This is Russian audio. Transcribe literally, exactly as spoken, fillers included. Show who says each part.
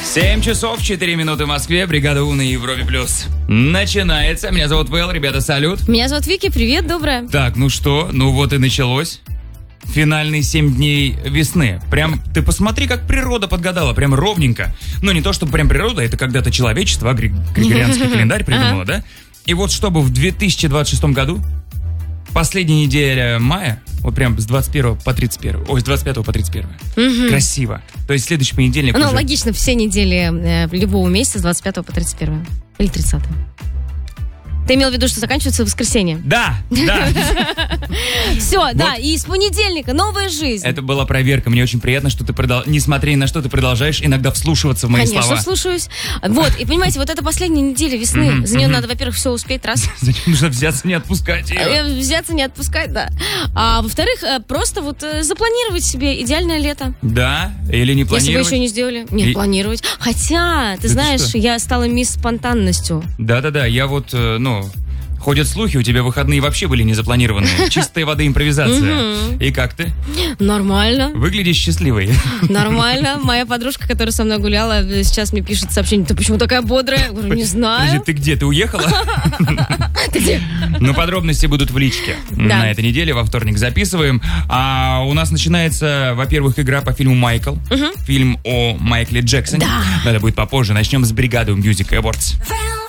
Speaker 1: семь часов четыре минуты в Москве. Бригада У на Европе Плюс начинается. Меня зовут Вэл, ребята, салют.
Speaker 2: Меня зовут Вики, привет, доброе.
Speaker 1: Так, ну что, ну вот и началось. Финальные семь дней весны. Прям, ты посмотри, как природа подгадала, прям ровненько. Ну, не то, чтобы прям природа, это когда-то человечество, а григорианский календарь придумало, да? И вот чтобы в две тысячи двадцать шестом году, последняя неделя мая, вот прям с двадцать первого по тридцать первое, ой, с двадцать пятого по тридцать первое. Угу. Красиво. То есть следующий понедельник
Speaker 2: Ну,
Speaker 1: уже...
Speaker 2: логично, все недели э, любого месяца с двадцать пятого по тридцать первое. Или тридцатое. Ты имел в виду, что заканчивается воскресенье?
Speaker 1: Да, да.
Speaker 2: Все, да, и с понедельника новая жизнь.
Speaker 1: Это была проверка. Мне очень приятно, что ты, продол... несмотря ни на что, ты продолжаешь иногда вслушиваться в мои
Speaker 2: Конечно,
Speaker 1: слова.
Speaker 2: Конечно, слушаюсь. Вот, и понимаете, вот это последняя неделя весны. За нее надо, во-первых, все успеть, раз.
Speaker 1: За нее нужно взяться, не отпускать ее.
Speaker 2: Взяться, не отпускать, да. А во-вторых, просто вот запланировать себе идеальное лето.
Speaker 1: Да, или не планировать.
Speaker 2: Если вы еще не сделали. Нет,
Speaker 1: И...
Speaker 2: планировать. Хотя, ты
Speaker 1: Это
Speaker 2: знаешь,
Speaker 1: что?
Speaker 2: я стала мисс спонтанностью.
Speaker 1: Да-да-да, я вот, ну... Ходят слухи, у тебя выходные вообще были не запланированные. Чистая вода импровизация. И как ты?
Speaker 2: Нормально.
Speaker 1: Выглядишь счастливой.
Speaker 2: Нормально. Моя подружка, которая со мной гуляла, сейчас мне пишет сообщение: ты почему такая бодрая? Я говорю, не знаю.
Speaker 1: Подожди, ты где? Ты уехала?
Speaker 2: Ты где?
Speaker 1: Ну, подробности будут в личке. На этой неделе, во вторник записываем. А у нас начинается, во-первых, игра по фильму «Майкл». Фильм о Майкле Джексоне.
Speaker 2: Да.
Speaker 1: Но это будет попозже. Начнем с бригады Music Awards.